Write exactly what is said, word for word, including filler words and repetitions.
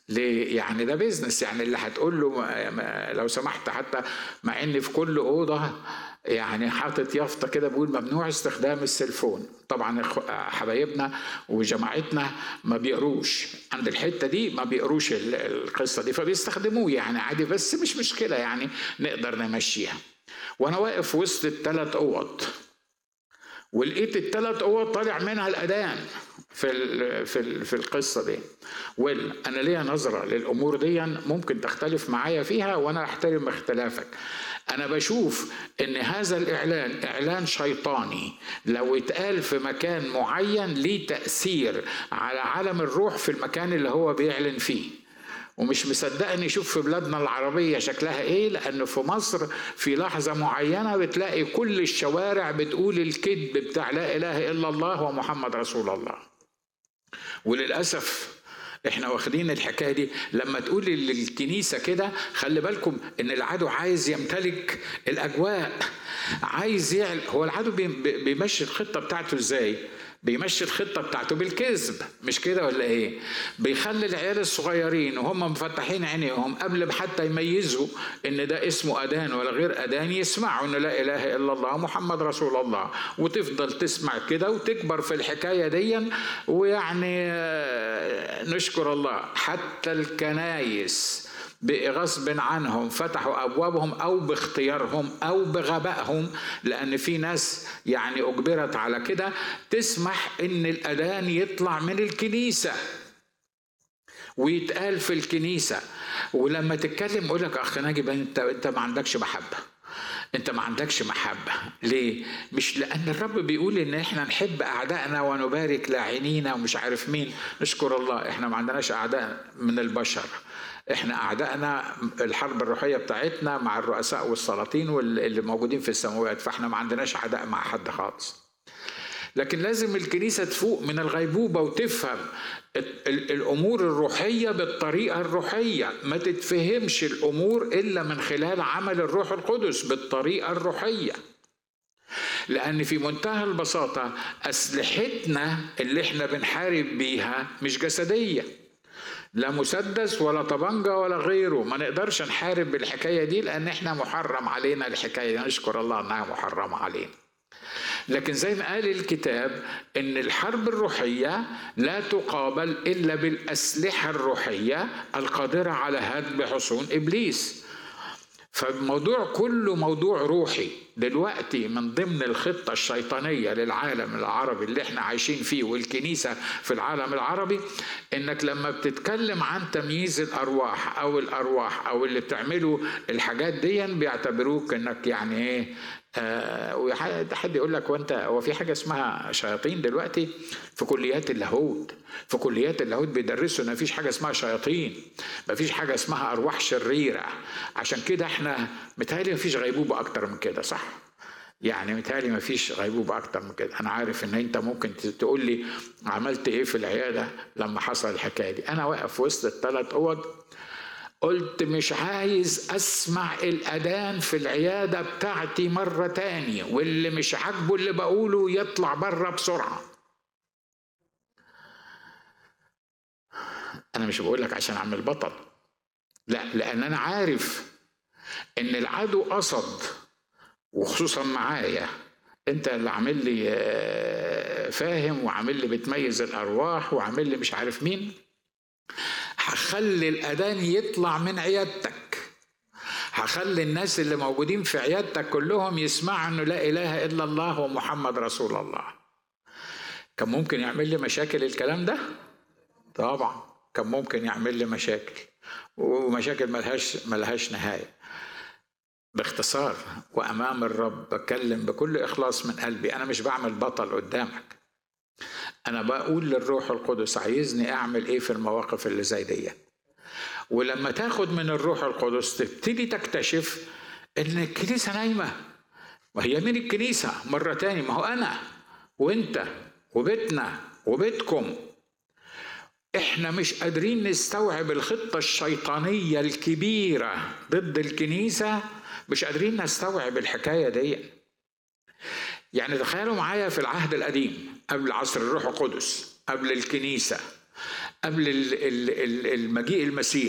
ليه؟ يعني ده بيزنس، يعني اللي هتقول له لو سمحت، حتى مع ان في كل اوضه يعني حاطط يافطه كده بيقول ممنوع استخدام السلفون. طبعا حبايبنا وجماعتنا ما بيقروش عند الحته دي، ما بيقروش القصه دي، فبيستخدموه يعني عادي، بس مش مشكله يعني نقدر نمشيها. وانا واقف وسط الثلاث اوض ولقيت الثلاث اوض طالع منها الاذان في ال في ال في القصه دي. وانا ليا نظره للامور دي، ممكن تختلف معايا فيها وانا احترم اختلافك. انا بشوف ان هذا الاعلان اعلان شيطاني لو اتقال في مكان معين ليه تاثير على عالم الروح في المكان اللي هو بيعلن فيه. ومش مصدقني نشوف في بلادنا العربية شكلها ايه، لأنه في مصر في لحظة معينة بتلاقي كل الشوارع بتقول الكذب بتاع لا إله إلا الله ومحمد رسول الله. وللأسف احنا واخدين الحكاية دي لما تقول للكنيسة كده. خلي بالكم ان العدو عايز يمتلك الأجواء، عايز يعل. هو العدو بيمشي الخطة بتاعته ازاي؟ بيمشي الخطة بتاعته بالكذب، مش كده ولا ايه؟ بيخلي العيال الصغيرين وهم مفتحين عينيهم قبل حتى يميزوا ان ده اسمه اذان ولا غير اذان، يسمعوا ان لا اله الا الله محمد رسول الله، وتفضل تسمع كده وتكبر في الحكاية دي. ويعني نشكر الله حتى الكنايس بغصب عنهم فتحوا أبوابهم أو باختيارهم أو بغبائهم، لأن في ناس يعني أجبرت على كده تسمح إن الأذان يطلع من الكنيسة ويتقال في الكنيسة. ولما تتكلم يقول لك أخ ناجي أنت أنت ما عندكش محبة، انت ما عندكش محبة. ليه؟ مش لأن الرب بيقول ان احنا نحب اعدائنا ونبارك لاعنينا ومش عارف مين. نشكر الله احنا ما عندناش اعداء من البشر، احنا اعدائنا الحرب الروحية بتاعتنا مع الرؤساء والسلاطين واللي موجودين في السماوات، فاحنا ما عندناش اعداء مع حد خالص. لكن لازم الكنيسة تفوق من الغيبوبة وتفهم الأمور الروحية بالطريقة الروحية. ما تتفهمش الأمور إلا من خلال عمل الروح القدس بالطريقة الروحية، لأن في منتهى البساطة أسلحتنا اللي احنا بنحارب بيها مش جسدية، لا مسدس ولا طبنجة ولا غيره. ما نقدرش نحارب بالحكاية دي لأن احنا محرم علينا الحكاية دي. نشكر الله أنها محرمة علينا. لكن زي ما قال الكتاب ان الحرب الروحية لا تقابل الا بالاسلحة الروحية القادرة على هدم حصون ابليس. فالموضوع كله موضوع روحي دلوقتي من ضمن الخطة الشيطانية للعالم العربي اللي احنا عايشين فيه والكنيسة في العالم العربي. انك لما بتتكلم عن تمييز الارواح او الارواح او اللي بتعملوا الحاجات دي بيعتبروك انك يعني ايه، آه وحد يقول لك وانت هو في حاجة اسمها شياطين دلوقتي في كليات اللاهوت. في كليات اللاهوت بيدرسوا ان مفيش حاجة اسمها شياطين، مفيش حاجة اسمها ارواح شريرة. عشان كده احنا متهيألي مفيش غيبوبة اكتر من كده، صح؟ يعني متهيألي مفيش غيبوبة اكتر من كده. انا عارف ان انت ممكن تقول لي عملت ايه في العيادة لما حصل الحكاية دي. انا واقف وسط الثلاث اوض قلت مش عايز اسمع الاذان في العيادة بتاعتي مرة تانية، واللي مش عاجبه اللي بقوله يطلع بره بسرعة. انا مش بقول لك عشان اعمل بطل، لا، لان انا عارف ان العدو قصد، وخصوصا معايا انت اللي عامل لي فاهم وعامل لي بتميز الارواح وعامل لي مش عارف مين. هخلي الاذان يطلع من عيادتك، هخلي الناس اللي موجودين في عيادتك كلهم يسمعوا انه لا اله الا الله ومحمد رسول الله. كان ممكن يعمل لي مشاكل الكلام ده؟ طبعا كان ممكن يعمل لي مشاكل، ومشاكل ملهاش ملهاش نهاية. باختصار وأمام الرب بتكلم بكل إخلاص من قلبي، أنا مش بعمل بطل قدامك، أنا بقول للروح القدس عايزني أعمل إيه في المواقف اللي زي دي. ولما تاخد من الروح القدس تبتدي تكتشف إن الكنيسة نايمة. وهي من الكنيسة مرة تاني؟ ما هو أنا وإنت وبيتنا وبيتكم. احنا مش قادرين نستوعب الخطة الشيطانية الكبيرة ضد الكنيسة، مش قادرين نستوعب الحكاية دي. يعني تخيلوا معايا في العهد القديم قبل عصر الروح القدس، قبل الكنيسة، قبل ال- ال- ال- المجيء المسيح